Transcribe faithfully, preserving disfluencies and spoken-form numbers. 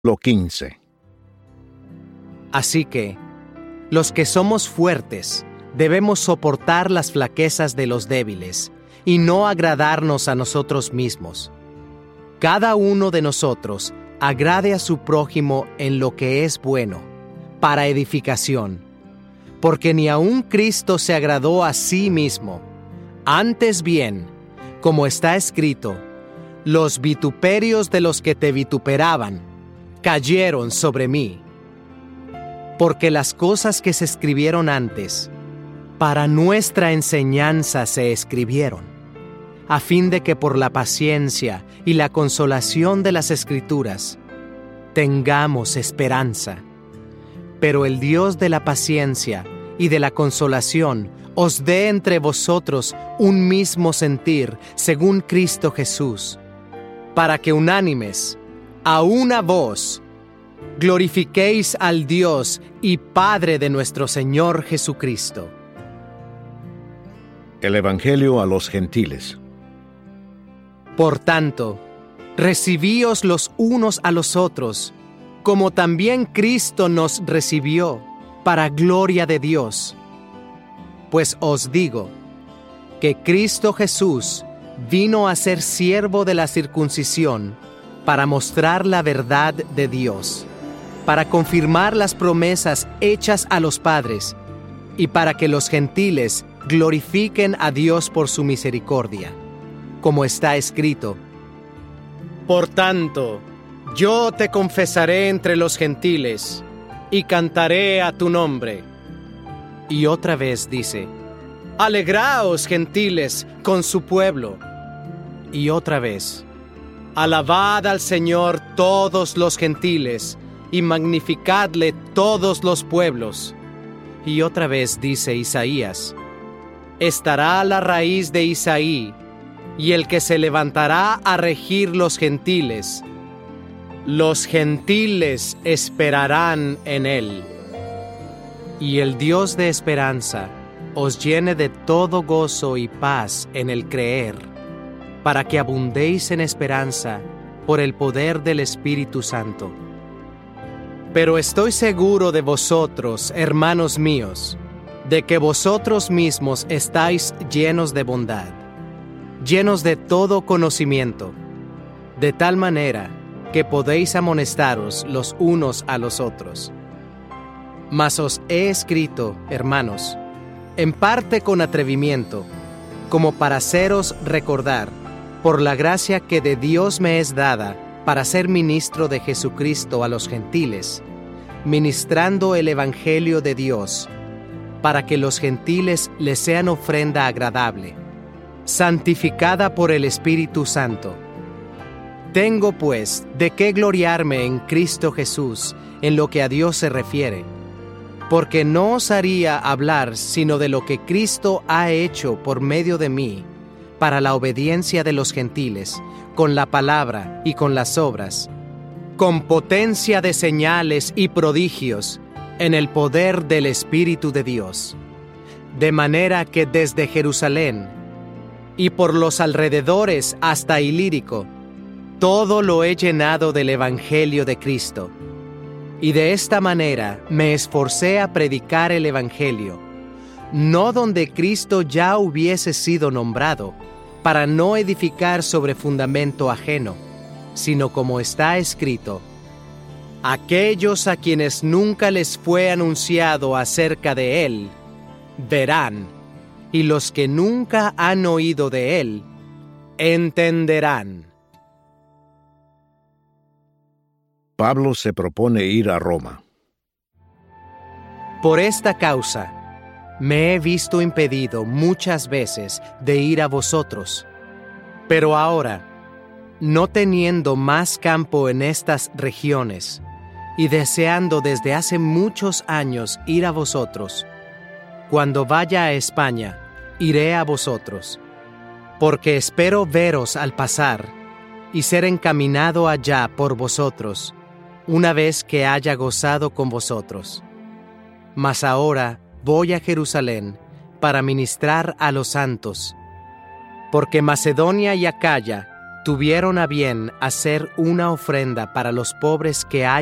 quince. Así que, los que somos fuertes, debemos soportar las flaquezas de los débiles y no agradarnos a nosotros mismos. Cada uno de nosotros agrade a su prójimo en lo que es bueno, para edificación, porque ni aun Cristo se agradó a sí mismo. Antes bien, como está escrito, los vituperios de los que te vituperaban cayeron sobre mí. Porque las cosas que se escribieron antes, para nuestra enseñanza se escribieron, a fin de que por la paciencia y la consolación de las Escrituras tengamos esperanza. Pero el Dios de la paciencia y de la consolación os dé entre vosotros un mismo sentir según Cristo Jesús, para que unánimes, a una voz, glorifiquéis al Dios y Padre de nuestro Señor Jesucristo. El Evangelio a los gentiles. Por tanto, recibíos los unos a los otros, como también Cristo nos recibió, para gloria de Dios. Pues os digo, que Cristo Jesús vino a ser siervo de la circuncisión, para mostrar la verdad de Dios, para confirmar las promesas hechas a los padres, y para que los gentiles glorifiquen a Dios por su misericordia, como está escrito: Por tanto, yo te confesaré entre los gentiles, y cantaré a tu nombre. Y otra vez dice: Alegraos, gentiles, con su pueblo. Y otra vez: Alabad al Señor todos los gentiles, y magnificadle todos los pueblos. Y otra vez dice Isaías: Estará la raíz de Isaí, y el que se levantará a regir los gentiles. Los gentiles esperarán en él. Y el Dios de esperanza os llene de todo gozo y paz en el creer, para que abundéis en esperanza por el poder del Espíritu Santo. Pero estoy seguro de vosotros, hermanos míos, de que vosotros mismos estáis llenos de bondad, llenos de todo conocimiento, de tal manera que podéis amonestaros los unos a los otros. Mas os he escrito, hermanos, en parte con atrevimiento, como para haceros recordar, por la gracia que de Dios me es dada, para ser ministro de Jesucristo a los gentiles, ministrando el Evangelio de Dios, para que los gentiles les sean ofrenda agradable, santificada por el Espíritu Santo. Tengo, pues, de qué gloriarme en Cristo Jesús, en lo que a Dios se refiere, porque no os haría hablar sino de lo que Cristo ha hecho por medio de mí, para la obediencia de los gentiles, con la palabra y con las obras, con potencia de señales y prodigios, en el poder del Espíritu de Dios, de manera que desde Jerusalén y por los alrededores hasta Ilírico, todo lo he llenado del Evangelio de Cristo. Y de esta manera me esforcé a predicar el Evangelio, no donde Cristo ya hubiese sido nombrado, para no edificar sobre fundamento ajeno, sino como está escrito: aquellos a quienes nunca les fue anunciado acerca de él, verán, y los que nunca han oído de él, entenderán. Pablo se propone ir a Roma. Por esta causa, me he visto impedido muchas veces de ir a vosotros, pero ahora, no teniendo más campo en estas regiones, y deseando desde hace muchos años ir a vosotros, cuando vaya a España, iré a vosotros, porque espero veros al pasar, y ser encaminado allá por vosotros, una vez que haya gozado con vosotros. Mas ahora voy a Jerusalén para ministrar a los santos, porque Macedonia y Acaya tuvieron a bien hacer una ofrenda para los pobres que hay